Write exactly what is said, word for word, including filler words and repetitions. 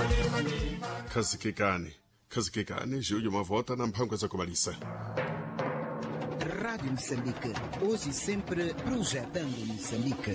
khazikekani khazikekani Júlio Mavota na mpango za kumalisa. Rádio Moçambique, hoje e sempre projetando Moçambique.